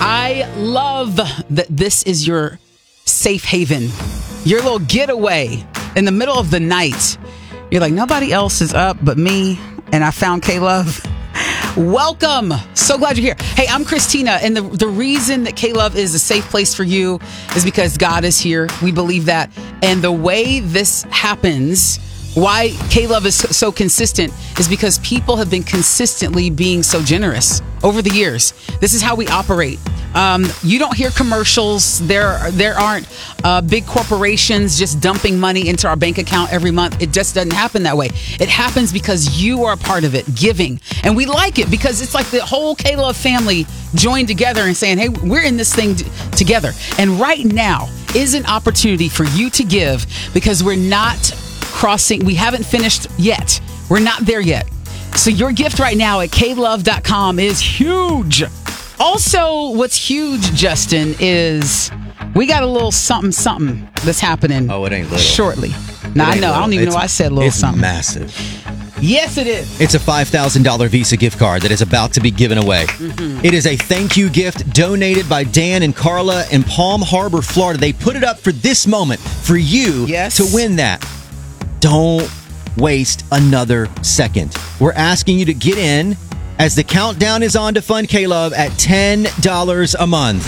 I love that this is your safe haven, your little getaway in the middle of the night. You're like, nobody else is up but me, and I found K-Love. Welcome. So glad you're here. Hey, I'm Christina, and the reason that K-Love is a safe place for you is because God is here. We believe that. And the way this happens, why K-Love is so consistent, is because people have been consistently being so generous over the years. This is how we operate. You don't hear commercials. There aren't big corporations just dumping money into our bank account every month. It just doesn't happen that way. It happens because you are a part of it, giving. And we like it because it's like the whole K-Love family joined together and saying, hey, we're in this thing together. And right now is an opportunity for you to give, because we're not crossing. We haven't finished yet. We're not there yet. So your gift right now at klove.com is huge. Also, what's huge, Justin, is we got a little something that's happening. Oh, it ain't little. Shortly. Now, I know. Little. I don't even know why I said little something. It's massive. Yes, it is. It's a $5,000 Visa gift card that is about to be given away. Mm-hmm. It is a thank you gift donated by Dan and Carla in Palm Harbor, Florida. They put it up for this moment for you to win that. Don't waste another second. We're asking you to get in as the countdown is on to fund K-Love at $10 a month.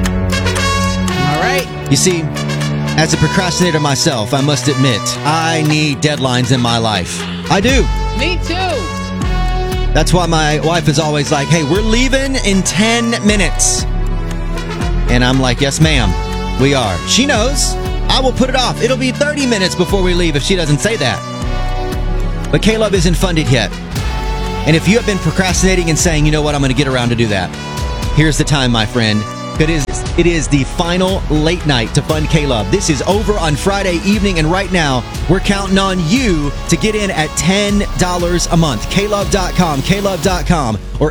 All right. You see, as a procrastinator myself, I must admit, I need deadlines in my life. I do. Me too. That's why my wife is always like, hey, we're leaving in 10 minutes. And I'm like, yes, ma'am, we are. She knows. I will put it off. It'll be 30 minutes before we leave if she doesn't say that. But K-Love isn't funded yet. And if you have been procrastinating and saying, you know what, I'm going to get around to do that, here's the time, my friend. It is the final late night to fund K-Love. This is over on Friday evening, and right now, we're counting on you to get in at $10 a month. klove.com, klove.com, or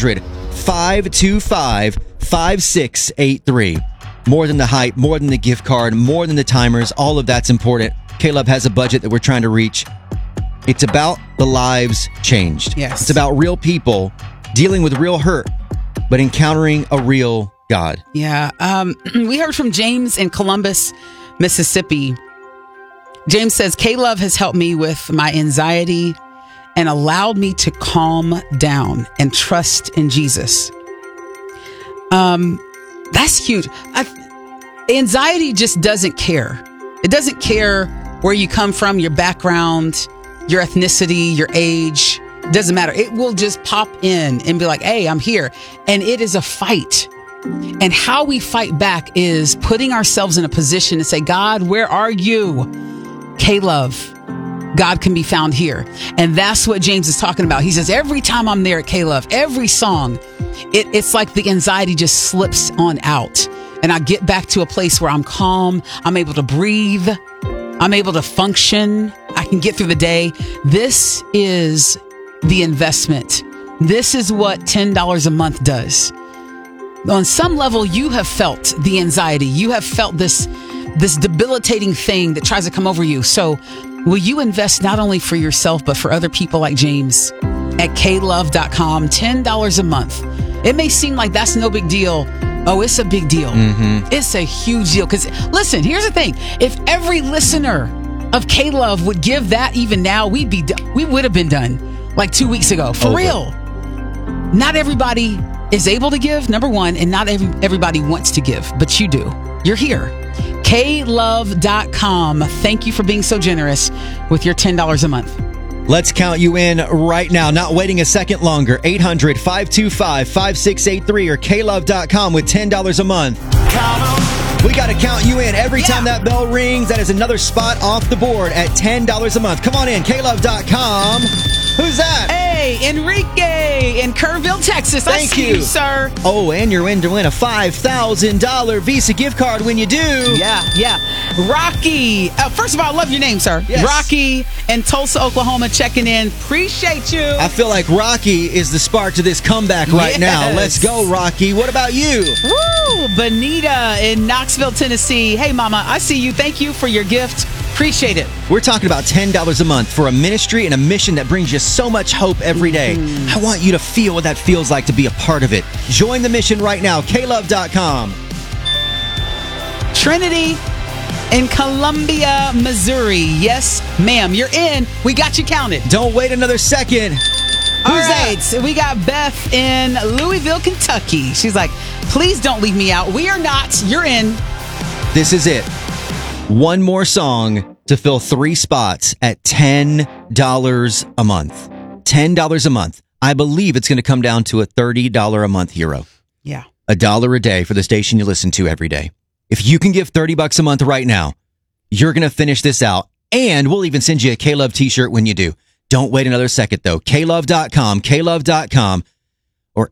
800-525-5683. More than the hype, more than the gift card, more than the timers, all of that's important. K-Love has a budget that we're trying to reach. It's about the lives changed. Yes. It's about real people dealing with real hurt, but encountering a real God. Yeah. We heard from James in Columbus, Mississippi. James says, K-Love has helped me with my anxiety and allowed me to calm down and trust in Jesus. That's huge. Anxiety just doesn't care. It doesn't care where you come from, your background, your ethnicity, your age. It doesn't matter. It will just pop in and be like, hey, I'm here. And it is a fight. And how we fight back is putting ourselves in a position to say, God, where are you? K-Love. God can be found here. And that's what James is talking about. He says, every time I'm there at K-Love, every song, it's like the anxiety just slips on out. And I get back to a place where I'm calm. I'm able to breathe. I'm able to function. I can get through the day. This is the investment. This is what $10 a month does. On some level, you have felt the anxiety. You have felt this debilitating thing that tries to come over you. So will you invest not only for yourself, but for other people like James at klove.com, $10 a month. It may seem like that's no big deal. Oh, it's a big deal. Mm-hmm. It's a huge deal. Because listen, here's the thing. If every listener of K-Love would give that even now, we would have been done like 2 weeks ago. For real. Not everybody is able to give, number one, and not everybody wants to give, but you do. You're here. klove.com. Thank you for being so generous with your $10 a month. Let's count you in right now. Not waiting a second longer. 800-525-5683 or klove.com with $10 a month. We got to count you in. Every time that bell rings, that is another spot off the board at $10 a month. Come on in, klove.com. Who's that? Hey, Enrique in Kerrville, Texas. Thank I see you, sir. Oh, and you're in to win a $5,000 Visa gift card when you do. Yeah. Rocky. First of all, I love your name, sir. Yes. Rocky in Tulsa, Oklahoma, checking in. Appreciate you. I feel like Rocky is the spark to this comeback right now. Let's go, Rocky. What about you? Woo! Bonita in Knoxville, Tennessee. Hey, Mama, I see you. Thank you for your gift. Appreciate it. We're talking about $10 a month for a ministry and a mission that brings you so much hope every day. I want you to feel what that feels like to be a part of it. Join the mission right now, klove.com. Trinity in Columbia, Missouri. Yes, ma'am, you're in. We got you counted. Don't wait another second. All right, so we got Beth in Louisville, Kentucky. She's like, please don't leave me out. We are not. You're in. This is it. One more song to fill 3 spots at $10 a month. $10 a month. I believe it's going to come down to a $30 a month hero. Yeah. $1 a day for the station you listen to every day. If you can give $30 a month right now, you're going to finish this out. And we'll even send you a K-Love t-shirt when you do. Don't wait another second, though. klove.com, or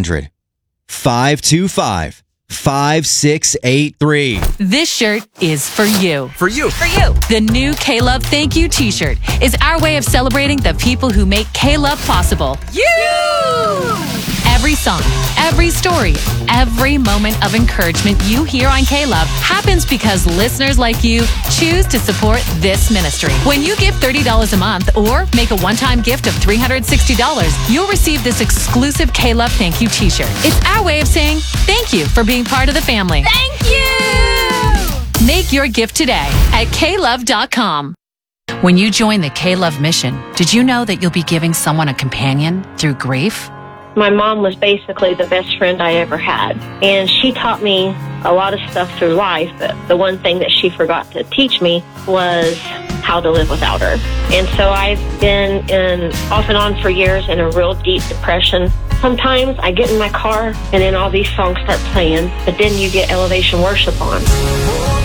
800-525-5683. This shirt is for you. For you. For you. The new K-Love Thank You t-shirt is our way of celebrating the people who make K-Love possible. You! Every song, every story, every moment of encouragement you hear on K-Love happens because listeners like you choose to support this ministry. When you give $30 a month or make a one-time gift of $360, you'll receive this exclusive K-Love Thank You t-shirt. It's our way of saying thank you for being part of the family. Thank you! Make your gift today at klove.com. When you join the K-Love mission, did you know that you'll be giving someone a companion through grief? My mom was basically the best friend I ever had, and she taught me a lot of stuff through life, but the one thing that she forgot to teach me was how to live without her. And so I've been off and on for years in a real deep depression. Sometimes I get in my car and then all these songs start playing, but then you get elevation worship on.